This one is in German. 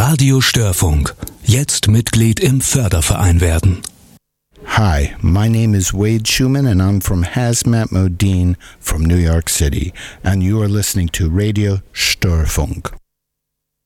Radio Störfunk. Jetzt Mitglied im Förderverein werden. Hi, my name is Wade Schumann and I'm from Hazmat Modine from New York City, and you are listening to Radio Störfunk.